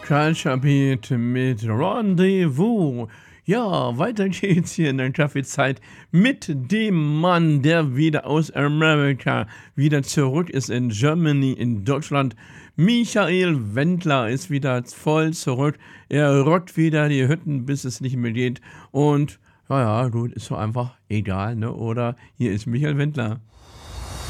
Kaltschapit mit Rendezvous. Ja, weiter geht's hier in der Kaffeezeit mit dem Mann, der wieder aus Amerika wieder zurück ist in Germany, in Deutschland. Michael Wendler ist wieder voll zurück. Er rockt wieder die Hütten, bis es nicht mehr geht. Und, ja, gut, ist so einfach egal, ne? Oder hier ist Michael Wendler.